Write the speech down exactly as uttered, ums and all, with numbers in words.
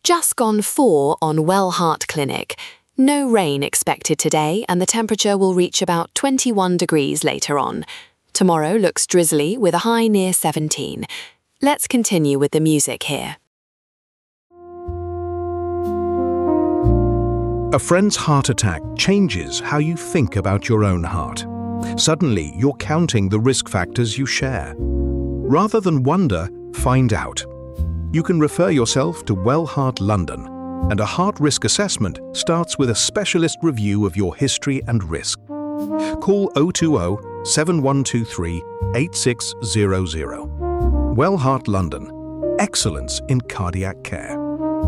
Just gone four on Well Heart Clinic. No rain expected today, and the temperature will reach about twenty-one degrees later on. Tomorrow looks drizzly with a high near seventeen. Let's continue with the music here. A friend's heart attack changes how you think about your own heart. Suddenly, you're counting the risk factors you share. Rather than wonder, find out. You can refer yourself to Well Heart London, and a heart risk assessment starts with a specialist review of your history and risk. Call zero two zero, seven one two three, eight six zero zero. Well Heart London. Excellence in cardiac care.